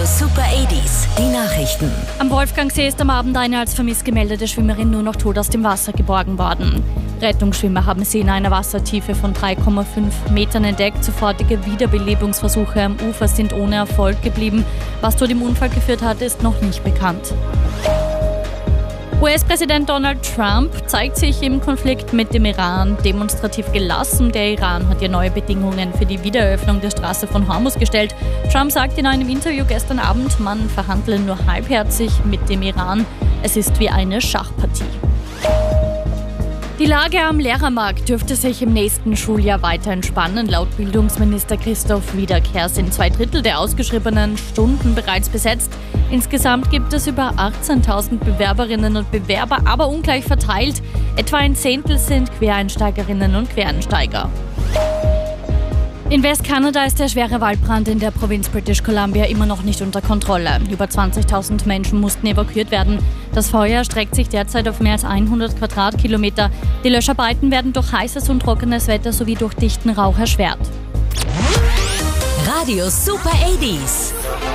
Super 80s, die Nachrichten. Am Wolfgangsee ist am Abend eine als vermisst gemeldete Schwimmerin nur noch tot aus dem Wasser geborgen worden. Rettungsschwimmer haben sie in einer Wassertiefe von 3,5 Metern entdeckt. Sofortige Wiederbelebungsversuche am Ufer sind ohne Erfolg geblieben. Was zu dem Unfall geführt hat, ist noch nicht bekannt. US-Präsident Donald Trump zeigt sich im Konflikt mit dem Iran demonstrativ gelassen. Der Iran hat ja neue Bedingungen für die Wiedereröffnung der Straße von Hormuz gestellt. Trump sagt in einem Interview gestern Abend, man verhandle nur halbherzig mit dem Iran. Es ist wie eine Schachpartie. Die Lage am Lehrermarkt dürfte sich im nächsten Schuljahr weiter entspannen. Laut Bildungsminister Christoph Wiederkehr sind 2/3 der ausgeschriebenen Stunden bereits besetzt. Insgesamt gibt es über 18.000 Bewerberinnen und Bewerber, aber ungleich verteilt. Etwa 1/10 sind Quereinsteigerinnen und Quereinsteiger. In Westkanada ist der schwere Waldbrand in der Provinz British Columbia immer noch nicht unter Kontrolle. Über 20.000 Menschen mussten evakuiert werden. Das Feuer streckt sich derzeit auf mehr als 100 Quadratkilometer. Die Löscharbeiten werden durch heißes und trockenes Wetter sowie durch dichten Rauch erschwert. Radio Super 80s.